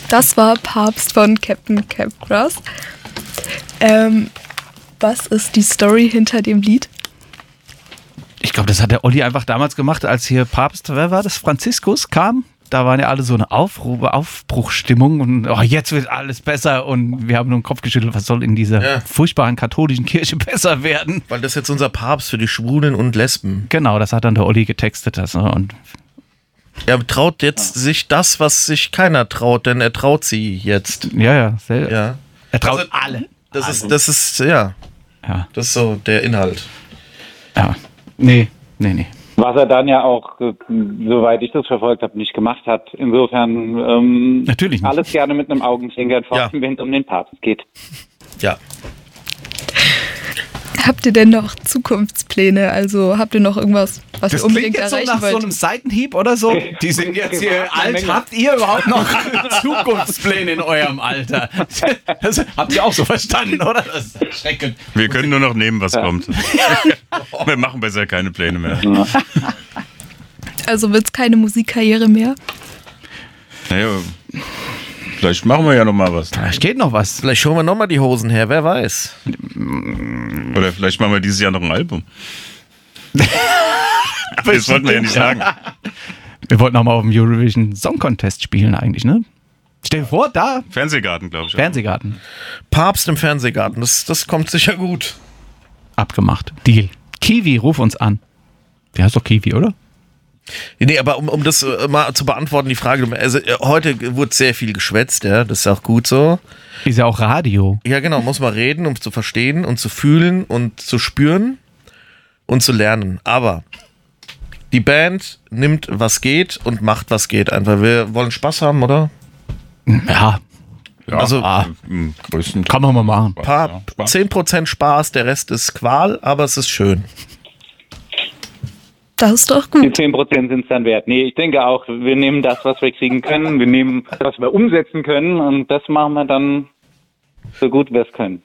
Das war Papst von Captain Capgrass. Was ist die Story hinter dem Lied? Ich glaube, das hat der Olli einfach damals gemacht, als hier Papst, wer war das, Franziskus kam. Da waren ja alle so eine Aufbruchstimmung und jetzt wird alles besser und wir haben nur den Kopf geschüttelt, was soll in dieser furchtbaren katholischen Kirche besser werden? Weil das jetzt unser Papst für die Schwulen und Lesben. Genau, das hat dann der Olli getextet. Und er traut jetzt sich das, was sich keiner traut, denn er traut sie jetzt. Ja. Er traut alle. Das ist das ist so der Inhalt. Ja, nee. Was er dann ja auch, soweit ich das verfolgt habe, nicht gemacht hat. Insofern natürlich nicht. Alles gerne mit einem Augenzwinkern folgen, wenn es um den Papst geht. Ja. Habt ihr denn noch Zukunftspläne? Also habt ihr noch irgendwas, was ihr unbedingt erreichen wollt? Das klingt jetzt so nach so einem Seitenhieb oder so. Die sind jetzt hier alt. Habt ihr überhaupt noch Zukunftspläne in eurem Alter? Das habt ihr auch so verstanden, oder? Das ist erschreckend. Wir können nur noch nehmen, was kommt. Wir machen besser keine Pläne mehr. Also wird es keine Musikkarriere mehr? Naja, vielleicht machen wir ja noch mal was. Vielleicht geht noch was. Vielleicht holen wir noch mal die Hosen her, wer weiß. Oder vielleicht machen wir dieses Jahr noch ein Album. Das wollten wir ja nicht sagen. Wir wollten auch mal auf dem Eurovision Song Contest spielen eigentlich, ne? Stell dir vor, da. Fernsehgarten, glaube ich. Fernsehgarten. Papst im Fernsehgarten, das kommt sicher gut. Abgemacht. Deal. Kiwi, ruf uns an. Der heißt doch Kiwi, oder? Nee, aber um das mal zu beantworten, die Frage, also heute wurde sehr viel geschwätzt, ja, das ist auch gut so. Ist ja auch Radio. Ja, genau, muss man reden, um zu verstehen und zu fühlen und zu spüren und zu lernen. Aber die Band nimmt, was geht und macht, was geht. Einfach, wir wollen Spaß haben, oder? Ja. Also, im größten kann man mal machen. 10% Spaß, der Rest ist Qual, aber es ist schön. Das ist doch gut. Die 10% sind es dann wert. Nee, ich denke auch, wir nehmen das, was wir kriegen können. Wir nehmen, was wir umsetzen können. Und das machen wir dann so gut wir es können.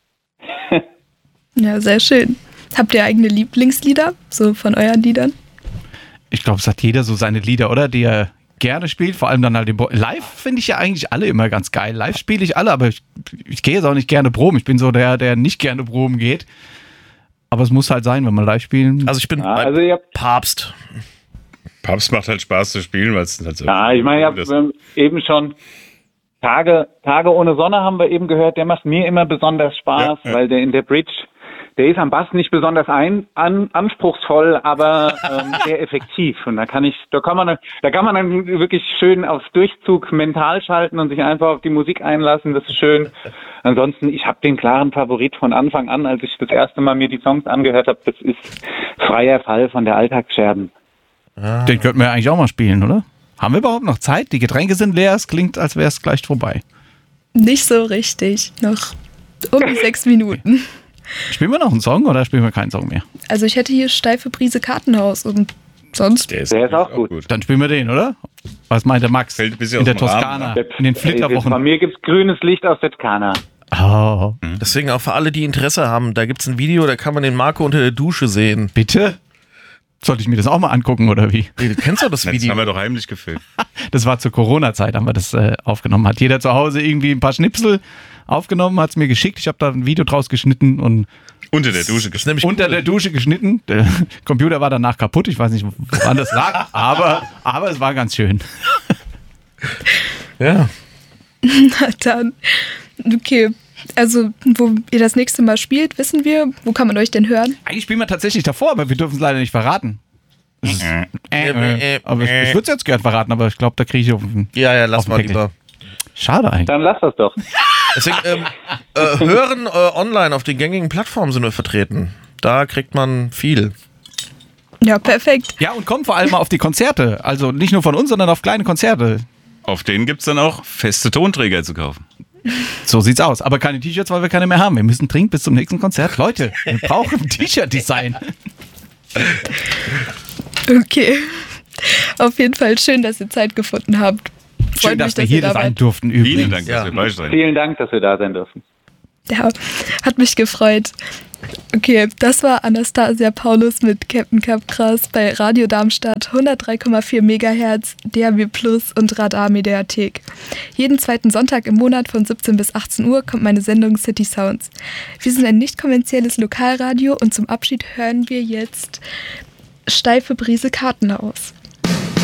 Ja, sehr schön. Habt ihr eigene Lieblingslieder, so von euren Liedern? Ich glaube, es hat jeder so seine Lieder, oder? Die er gerne spielt. Vor allem dann halt live finde ich ja eigentlich alle immer ganz geil. Live spiele ich alle, aber ich gehe jetzt auch nicht gerne proben. Ich bin so der nicht gerne proben geht. Aber es muss halt sein, wenn wir live spielen. Also ich bin Papst. Papst macht halt Spaß zu spielen, weil es halt so. Ja, ich meine, wir haben eben schon Tage ohne Sonne haben wir eben gehört. Der macht mir immer besonders Spaß, weil der in der Bridge, der ist am Bass nicht besonders anspruchsvoll, aber sehr effektiv. Und da kann man dann wirklich schön auf Durchzug mental schalten und sich einfach auf die Musik einlassen. Das ist schön. Ansonsten, ich habe den klaren Favorit von Anfang an, als ich das erste Mal mir die Songs angehört habe. Das ist Freier Fall von der Alltagsscherben. Den könnten wir eigentlich auch mal spielen, oder? Haben wir überhaupt noch Zeit? Die Getränke sind leer. Es klingt, als wäre es gleich vorbei. Nicht so richtig. Noch um die 6 Minuten. Spielen wir noch einen Song oder spielen wir keinen Song mehr? Also ich hätte hier Steife Brise Kartenhaus und sonst... Der ist auch gut. Dann spielen wir den, oder? Was meint der Max? Fällt ein bisschen in der aus dem Toskana, Rahmen, in den Flitterwochen. Bei mir gibt es grünes Licht aus der Toskana. Oh. Deswegen auch für alle, die Interesse haben, da gibt es ein Video, da kann man den Marco unter der Dusche sehen. Bitte? Sollte ich mir das auch mal angucken, oder wie? Du kennst doch das Video. Das haben wir doch heimlich gefilmt. Das war zur Corona-Zeit, haben wir das aufgenommen. Hat jeder zu Hause irgendwie ein paar Schnipsel aufgenommen, hat es mir geschickt. Ich habe da ein Video draus geschnitten und unter der Dusche geschnitten. Unter der Dusche geschnitten. Der Computer war danach kaputt. Ich weiß nicht, woran das lag, aber es war ganz schön. Ja. Na dann. Okay. Also, wo ihr das nächste Mal spielt, wissen wir. Wo kann man euch denn hören? Eigentlich spielen wir tatsächlich davor, aber wir dürfen es leider nicht verraten. Aber ich würde es jetzt gern verraten, aber ich glaube, da kriege ich auf den lass mal lieber. Schade eigentlich. Dann lass das doch. Deswegen, hören online auf den gängigen Plattformen sind wir vertreten. Da kriegt man viel. Ja, perfekt. Ja, und kommt vor allem mal auf die Konzerte. Also nicht nur von uns, sondern auf kleine Konzerte. Auf denen gibt es dann auch feste Tonträger zu kaufen. So sieht's aus. Aber keine T-Shirts, weil wir keine mehr haben. Wir müssen dringend bis zum nächsten Konzert. Leute, wir brauchen ein T-Shirt-Design. Okay. Auf jeden Fall schön, dass ihr Zeit gefunden habt. Schön, dass wir hier sein durften übrigens. Vielen Dank, dass wir bei sein. Vielen Dank, dass wir da sein dürfen. Ja, hat mich gefreut. Okay, das war Anastasia Paulus mit Captain Capgras bei Radio Darmstadt 103,4 MHz, DAB+ und Radar Mediathek. Jeden zweiten Sonntag im Monat von 17 bis 18 Uhr kommt meine Sendung City Sounds. Wir sind ein nicht kommerzielles Lokalradio und zum Abschied hören wir jetzt Steife Brise Karten aus.